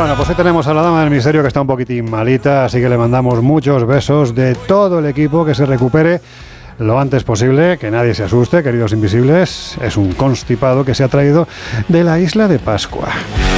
Bueno, pues hoy tenemos a la Dama del Misterio, que está un poquitín malita, así que le mandamos muchos besos de todo el equipo, que se recupere lo antes posible, que nadie se asuste, queridos invisibles. Es un constipado que se ha traído de la isla de Pascua.